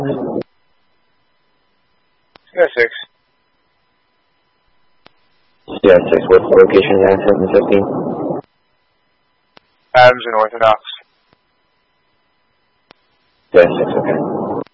Yeah, 6. Yeah, 6. What's the location of the asset in 15? Adams and Orthodox. Yeah, 6, okay.